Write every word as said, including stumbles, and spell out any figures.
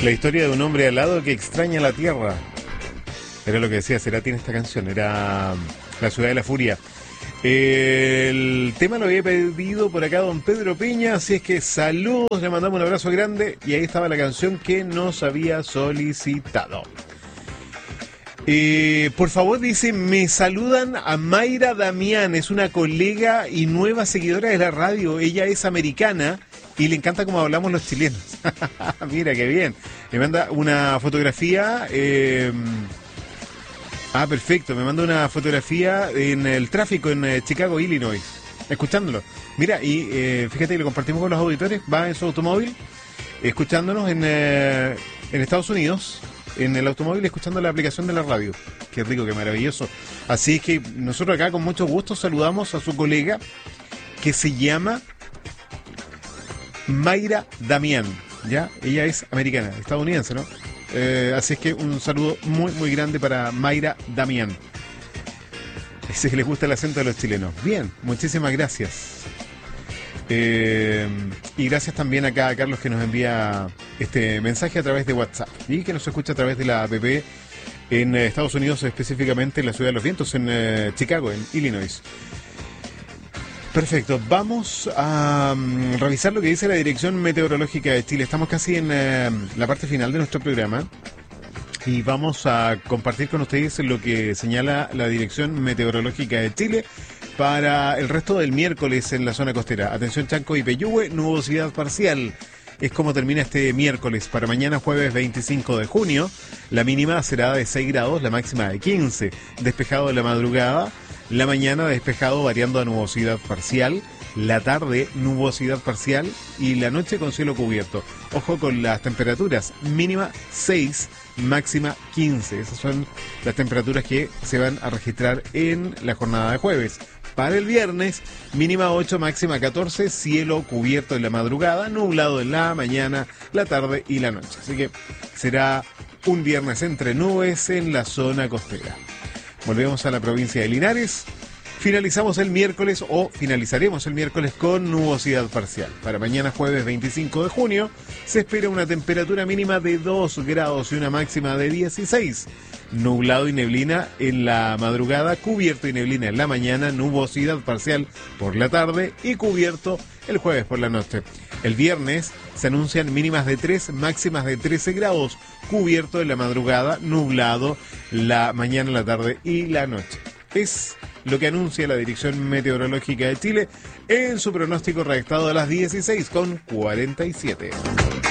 La historia de un hombre alado que extraña la tierra. Era lo que decía Cerati en esta canción, era La ciudad de la furia. El tema lo había pedido por acá don Pedro Peña, así es que saludos, le mandamos un abrazo grande y ahí estaba la canción que nos había solicitado. Eh, por favor, dice, me saludan a Mayra Damián, es una colega y nueva seguidora de la radio, ella es americana y le encanta cómo hablamos los chilenos. Mira, qué bien. Me manda una fotografía... Eh, Ah, perfecto. Me manda una fotografía en el tráfico en eh, Chicago, Illinois, escuchándolo. Mira, y eh, fíjate que lo compartimos con los auditores. Va en su automóvil, escuchándonos en, eh, en Estados Unidos, en el automóvil, escuchando la aplicación de la radio. Qué rico, qué maravilloso. Así es que nosotros acá con mucho gusto saludamos a su colega que se llama Mayra Damián. ¿Ya? Ella es americana, estadounidense, ¿no? Eh, así es que un saludo muy muy grande para Mayra Damián. Dice que les gusta el acento de los chilenos. Bien, muchísimas gracias. Eh, y gracias también acá a Carlos que nos envía este mensaje a través de WhatsApp y que nos escucha a través de la app en Estados Unidos, específicamente en la ciudad de los vientos, en eh, Chicago, en Illinois. Perfecto, vamos a um, revisar lo que dice la Dirección Meteorológica de Chile. Estamos casi en uh, la parte final de nuestro programa y vamos a compartir con ustedes lo que señala la Dirección Meteorológica de Chile para el resto del miércoles en la zona costera. Atención Chanco y Peyúgue, nubosidad parcial. Es como termina este miércoles. Para mañana jueves veinticinco de junio, la mínima será de seis grados, la máxima de quince. Despejado de la madrugada. La mañana despejado variando a nubosidad parcial, la tarde nubosidad parcial y la noche con cielo cubierto. Ojo con las temperaturas, mínima seis, máxima quince. Esas son las temperaturas que se van a registrar en la jornada de jueves. Para el viernes, mínima ocho, máxima catorce, cielo cubierto en la madrugada, nublado en la mañana, la tarde y la noche. Así que será un viernes entre nubes en la zona costera. Volvemos a la provincia de Linares. Finalizamos el miércoles o finalizaremos el miércoles con nubosidad parcial. Para mañana jueves veinticinco de junio se espera una temperatura mínima de dos grados y una máxima de dieciséis. Nublado y neblina en la madrugada, cubierto y neblina en la mañana, nubosidad parcial por la tarde y cubierto el jueves por la noche. El viernes se anuncian mínimas de tres, máximas de trece grados, cubierto en la madrugada, nublado la mañana, la tarde y la noche. Es lo que anuncia la Dirección Meteorológica de Chile en su pronóstico redactado a las dieciséis con cuarenta y siete.